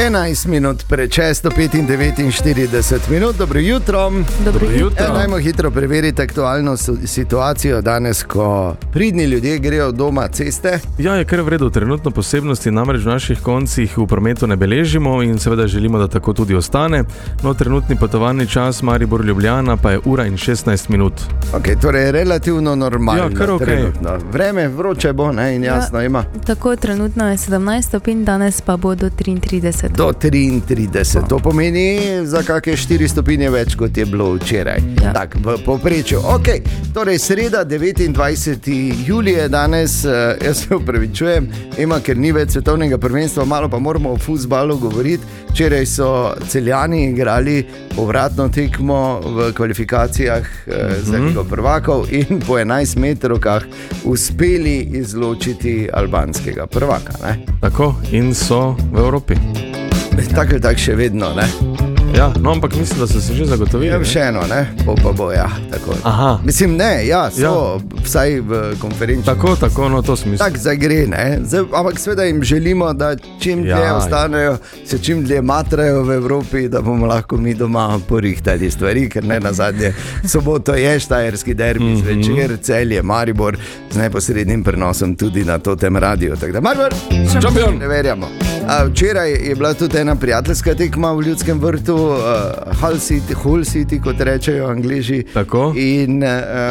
11 minut pred 6:49 minut. Dobro jutro. Dobro jutro. Dajmo hitro preveriti aktualno situacijo danes, ko pridni ljudje grejo doma ceste. Ja, je kar v redu. Trenutno posebnosti namreč v naših koncih v prometu ne beležimo in seveda želimo, da tako tudi ostane. No, trenutni potovalni čas Maribor-Ljubljana pa je 1:16 minut. Ok, torej relativno normalno. Ja, kar ok. Vreme vroče bo, ne, in jasno ima. Tako, trenutno je 17 stopinj, danes pa bo do 33. Do 33, to pomeni za kakšne 4 stopinje več, kot je bilo včeraj. Ja. Tak, v povprečju. Ok, torej sreda 29. julija danes, jaz se upravičujem, ker ni več svetovnega prvenstva, malo pa moramo o fuzbalu govoriti. Včeraj so Celjani igrali povratno tekmo v kvalifikacijah za Ligo prvakov in po 11 metrovkah uspeli izločiti albanskega prvaka. Ne? Tako, in so v Evropi. Tako ali tako še vedno, ne? Ja, no, ampak mislim, da so se že zagotovili. Ja, še eno, ne? Pa bo, ja, tako. Aha. Mislim, ne, ja, so, Ja. vsaj v konferenci. Tako, no, to smisel. Tako zdaj gre, ne? Zdaj, ampak seveda jim želimo, da čim dlje ostanejo, se čim dlje matrajo v Evropi, da bomo lahko mi doma porihtali stvari, ker ne nazadnje soboto je štajerski derbi zvečer, Celje, Maribor, z neposrednim prenosom tudi na Totem Radio. Tako da Maribor, šampion, ne verjamo. Včeraj je bila tudi ena prijateljska tekma v Ljudskem vrtu, Hull City, kot rečejo Angleži. Tako. In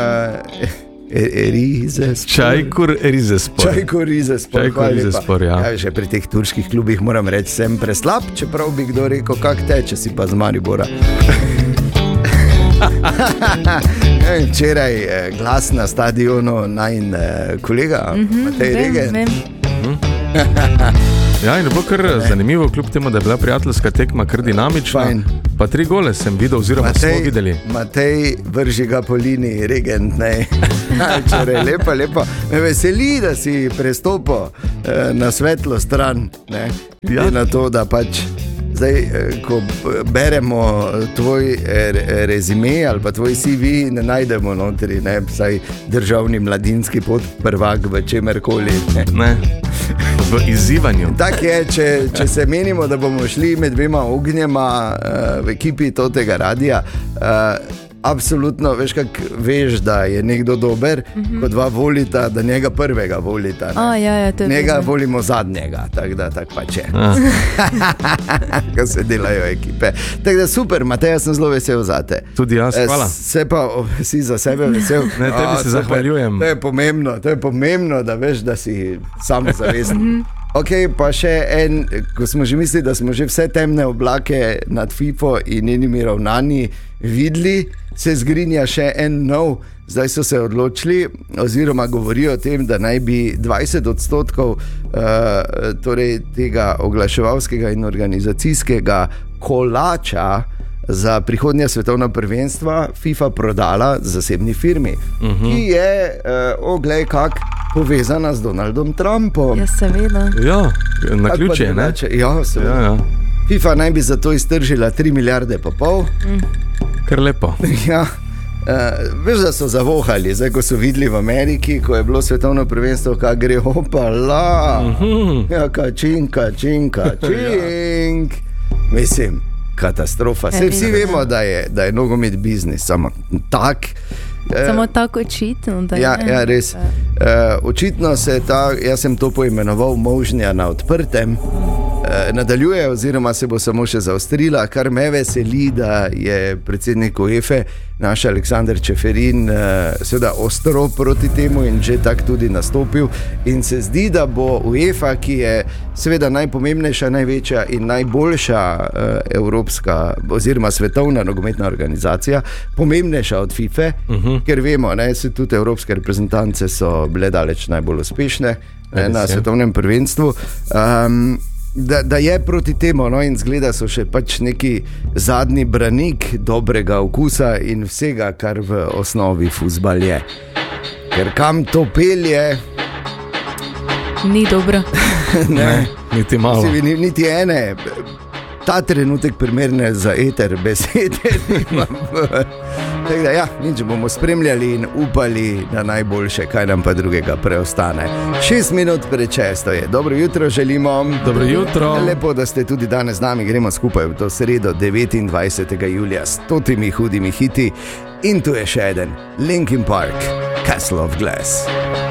Rizespor. Čajkur Rizespor, ja. Ja, že pri teh turških klubih moram reči, sem preslab, čeprav bi kdo rekel, kak teče si pa z Maribora. Včeraj glas na stadionu najin kolega Matej Regen. Ja, in je bilo kar zanimivo, kljub temu, da je bila prijateljska tekma kar dinamična. Fajn. Pa 3 gole sem videl, oziroma smo videli. Matej, vrži ga po liniji, Regent, ne. Včeraj, lepa. Me veseli, da si prestopil na svetlo stran, ne. Ja. Na to, da pač zdaj, ko beremo tvoj rezime ali pa tvoj CV, ne najdemo notri, ne, vsaj državni mladinski podprvak v čemerkoli. Ne, v izzivanju. Tak je, če se menimo, da bomo šli med dvema ognjema v ekipi Totega radia, absolutno, veš, da je nekdo dober, ko dva volita, da njega prvega volita. Ja, to je njega dobro. volimo zadnjega, tako da tak pa če. Ko se delajo ekipe. Tako da super, Matej, sem zelo vesel zate. Tudi jaz, hvala. Se pa si za sebe vesel. Ne, tebi se zahvaljujem. To je pomembno, da veš, da si samozavesten. Ok, pa še en, ko smo že mislili, da smo že vse temne oblake nad FIFO in njenimi ravnanji videli, se zgrinja še en nov. Zdaj so se odločili, oziroma govorijo o tem, da naj bi 20% torej tega oglaševalskega in organizacijskega kolača za prihodnja svetovna prvenstva FIFA prodala zasebni firmi, ki je, oglej kak, povezana z Donaldom Trumpom. Ja, seveda. Ja, na ključe, ne? Ja, seveda. Ja. FIFA naj bi zato iztržila 3,5 milijarde. Kar lepo. Ja. Veš, da so zavohali, zdaj ko so videli v Ameriki, ko je bilo svetovno prvenstvo, kaj gre, opala, ja, čink. Mislim, katastrofa. Vsi vemo, da je nogomet biznis, samo tak. Samo tako očitno, da je. Ja, res. Očitno se jaz sem to poimenoval možnja na odprtem, nadaljuje oziroma se bo samo še zaostrila, kar me veseli, da je predsednik UEFA, naš Aleksander Čeferin, seveda ostro proti temu in že tak tudi nastopil, in se zdi, da bo UEFA, ki je seveda najpomembnejša, največja in najboljša evropska oziroma svetovna nogometna organizacija, pomembnejša od FIFA, ker vemo, ne, se tudi evropske reprezentance so bile daleč najbolj uspešne na svetovnem prvenstvu. Da je proti temu, no, in zgleda so še pač neki zadnji branik dobrega okusa in vsega, kar v osnovi fuzbal je. Ker kam to pelje, ni dobro. Ne, niti malo. Niti ene ta trenutek primerne za eter besede. Tako da, ja, nič bomo spremljali in upali na najboljše, kaj nam pa drugega preostane. 6 minut pred 6 je. Dobro jutro želimo. Dobro jutro. Lepo, da ste tudi danes z nami. Gremo skupaj v to sredo 29. julija s 100 hudimi hiti. In tu je še eden, Linkin Park, Castle of Glass.